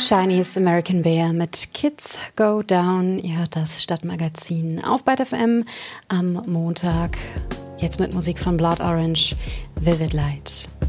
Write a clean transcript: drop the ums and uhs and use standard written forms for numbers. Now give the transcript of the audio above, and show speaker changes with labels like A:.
A: Chinese American Bear mit Kids Go Down. Ihr hört das Stadtmagazin auf Byte FM am Montag. Jetzt mit Musik von Blood Orange, Vivid Light.